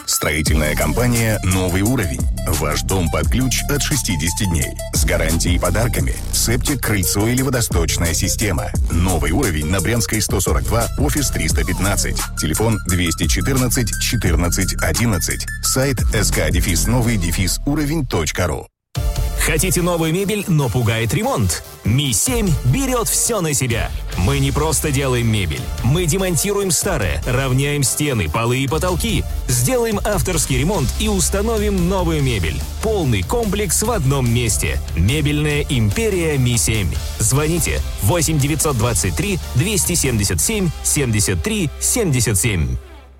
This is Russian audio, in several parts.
Строительная компания «Новый уровень». Ваш дом под ключ от 60 дней. С гарантией и подарками. Септик, крыльцо или водосточная система. «Новый уровень» на Брянской 142, офис 315. Телефон 214 14 11. Сайт sk-новый-уровень.ру. Хотите новую мебель, но пугает ремонт? Ми-7 берет все на себя. Мы не просто делаем мебель. Мы демонтируем старое, равняем стены, полы и потолки, сделаем авторский ремонт и установим новую мебель. Полный комплекс в одном месте. Мебельная империя Ми-7. Звоните 8 923 277 73 77.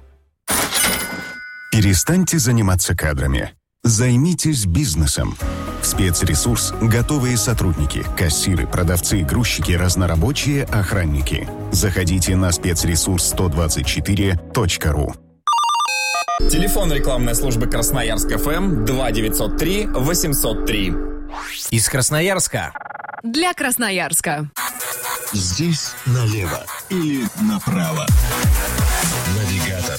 Перестаньте заниматься кадрами. Займитесь бизнесом. В спецресурс готовые сотрудники, кассиры, продавцы, грузчики, разнорабочие, охранники. Заходите на спецресурс124.ру. Телефон рекламной службы Красноярск ФМ 2903 803. Из Красноярска. Для Красноярска. Здесь налево или направо. Навигатор.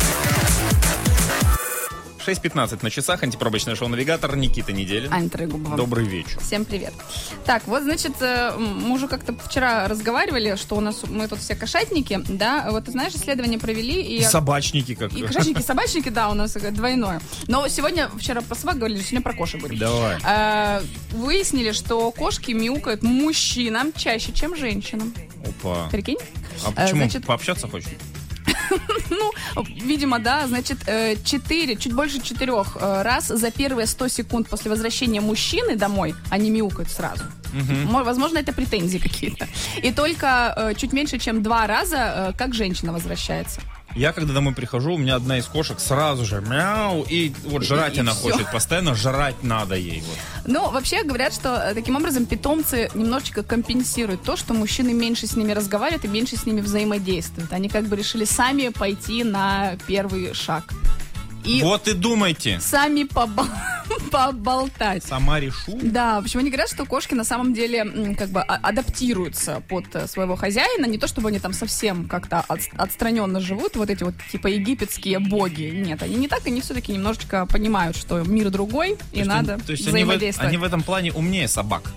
6:15 на часах. Антипробочное шоу «Навигатор». Никита Неделин. Аня Трегубова. Добрый вечер. Всем привет. Так, вот, значит, мы уже как-то вчера разговаривали, что у нас мы тут все кошатники, да, вот, знаешь, исследования провели. И собачники как. И кошатники, собачники, да, у нас двойное. Но вчера про собак говорили, сегодня про кошек говорили. Давай. Выяснили, что кошки мяукают мужчинам чаще, чем женщинам. Опа. Прикинь? А почему? Значит, пообщаться хочешь? Ну, видимо, да, значит, чуть больше 4 раз за первые 100 секунд после возвращения мужчины домой они мяукают сразу. Возможно, это претензии какие-то. И только чуть меньше, чем 2 раза, как женщина возвращается. Я, когда домой прихожу, у меня одна из кошек сразу же мяу, и вот жрать она хочет, постоянно жрать надо ей. Вот. Ну, вообще говорят, что таким образом питомцы немножечко компенсируют то, что мужчины меньше с ними разговаривают и меньше с ними взаимодействуют. Они как бы решили сами пойти на первый шаг. И вот и думайте. Сами поболтать. Сама решу. Да, почему они говорят, что кошки на самом деле как бы адаптируются под своего хозяина. Не то, чтобы они там совсем как-то отстраненно живут, вот эти вот типа египетские боги. Нет, они не так, они все-таки немножечко понимают, что мир другой, и надо взаимодействовать. Они в этом плане умнее собак.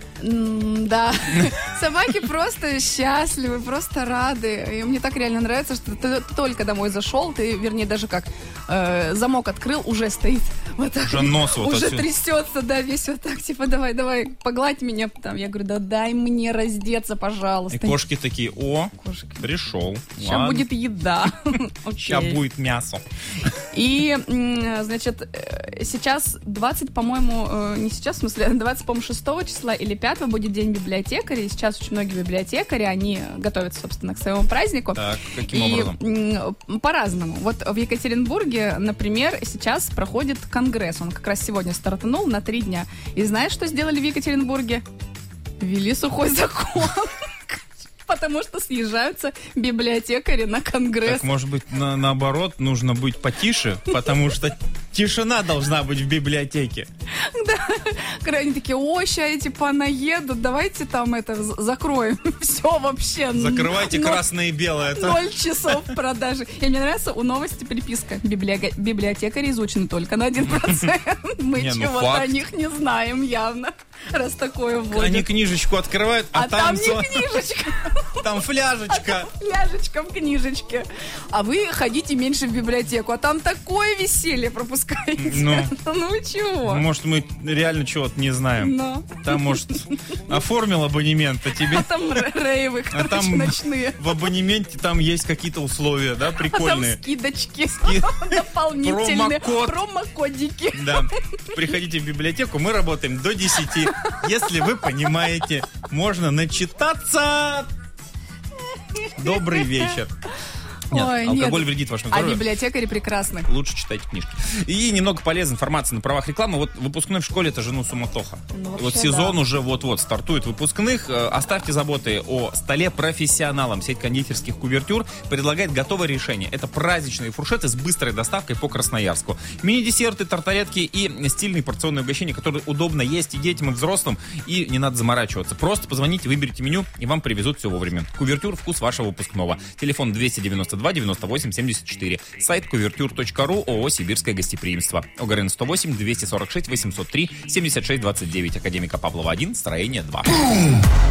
Да, собаки просто счастливы, просто рады. И мне так реально нравится, что ты только домой зашел, ты, вернее, даже как замок открыл, уже стоит вот так. Уже нос вот уже трясется, да, весь вот так, типа, давай, погладь меня. Там, я говорю, да дай мне раздеться, пожалуйста. И кошки такие, пришел. Сейчас будет еда. Сейчас будет мясо. И, значит, сейчас 20, по-моему, не сейчас, в смысле, 20, по-моему, 6 числа или 5 будет день библиотекаря, и сейчас очень многие библиотекари, они готовятся, собственно, к своему празднику. Так, каким образом? По-разному. Вот в Екатеринбурге, например, сейчас проходит конгресс. Он как раз сегодня стартанул на 3 дня. И знаешь, что сделали в Екатеринбурге? Ввели сухой закон. Потому что съезжаются библиотекари на конгресс. Так, может быть, наоборот, нужно быть потише, потому что тишина должна быть в библиотеке. Да, когда они такие, ща типа наедут, давайте там это закроем. Все вообще. Закрывайте красное и белое. 0 часов продажи. И мне нравится у новости приписка. Библиотекари изучены только на 1%. Мы чего-то о них не знаем явно. Раз такое вводят. Они книжечку открывают, а там не книжечка. Там фляжечка. Фляжечка в книжечке. А вы ходите меньше в библиотеку, а там такое веселье пропускаете. Ну чего? Может, мы реально чего-то не знаем. Там, может, оформил абонемент, а тебе... А там рейвы, короче, ночные. В абонементе там есть какие-то условия, да, прикольные. А там скидочки дополнительные. Промокодики. Да. Приходите в библиотеку, мы работаем до 10. Если вы понимаете, можно начитаться. Добрый вечер. Нет, алкоголь вредит вашему здоровью. А библиотекари прекрасны. Лучше читайте книжки. И немного полезной информации на правах рекламы. Вот выпускной в школе — это же суматоха. Вот сезон уже вот-вот стартует выпускных. Оставьте заботы о столе профессионалам. Сеть кондитерских кувертюр предлагает готовое решение. Это праздничные фуршеты с быстрой доставкой по Красноярску. Мини-десерты, тарталетки и стильные порционные угощения, которые удобно есть и детям, и взрослым. И не надо заморачиваться. Просто позвоните, выберите меню, и вам привезут все вовремя. Кувертюр — вкус вашего выпускного. Телефон 292 92 98 74. Сайт kuvertur.ru, ООО «Сибирское гостеприимство». ОГРН 108 246 803 76 29. Академика Павлова 1, строение 2.